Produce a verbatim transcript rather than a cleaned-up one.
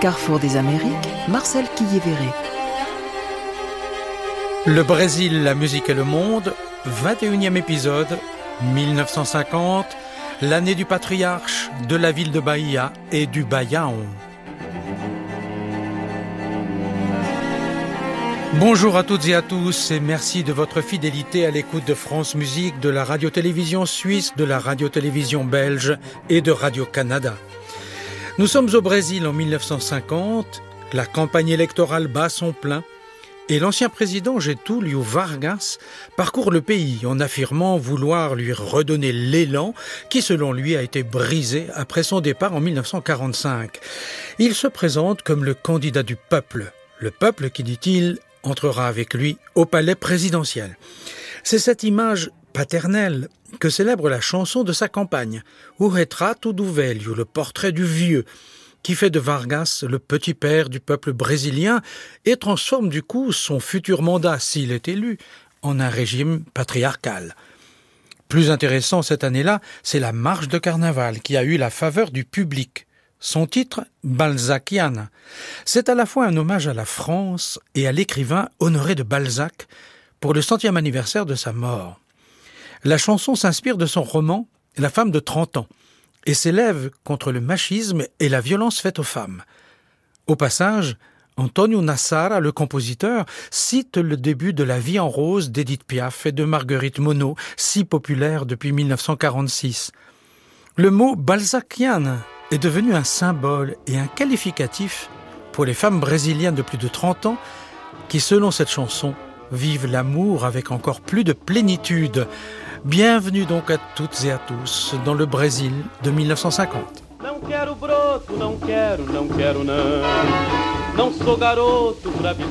Carrefour des Amériques, Marcel Quillier-Verret. Le Brésil, la musique et le monde, vingt et unième épisode, mille neuf cent cinquante, l'année du patriarche, de la ville de Bahia et du Baião. Bonjour à toutes et à tous et merci de votre fidélité à l'écoute de France Musique, de la radio-télévision suisse, de la radio-télévision belge et de Radio-Canada. Nous sommes au Brésil en mille neuf cent cinquante, la campagne électorale bat son plein et l'ancien président Getúlio Vargas parcourt le pays en affirmant vouloir lui redonner l'élan qui, selon lui, a été brisé après son départ en mille neuf cent quarante-cinq. Il se présente comme le candidat du peuple. Le peuple qui, dit-il, entrera avec lui au palais présidentiel. C'est cette image paternelle que célèbre la chanson de sa campagne, O Retrato do Velho, le portrait du vieux, qui fait de Vargas le petit père du peuple brésilien et transforme du coup son futur mandat, s'il est élu, en un régime patriarcal. Plus intéressant cette année-là, c'est la marche de carnaval qui a eu la faveur du public. Son titre, Balzaciana. C'est à la fois un hommage à la France et à l'écrivain Honoré de Balzac pour le centième anniversaire de sa mort. La chanson s'inspire de son roman La femme de trente ans et s'élève contre le machisme et la violence faite aux femmes. Au passage, Antonio Nassara, le compositeur, cite le début de La vie en rose d'Édith Piaf et de Marguerite Monod, si populaire depuis mille neuf cent quarante-six. Le mot Balzaciana est devenu un symbole et un qualificatif pour les femmes brésiliennes de plus de trente ans qui, selon cette chanson, vivent l'amour avec encore plus de plénitude. Bienvenue donc à toutes et à tous dans le Brésil de mille neuf cent cinquante. Não quero broto, não quero, não quero não. Não sou garoto pra viver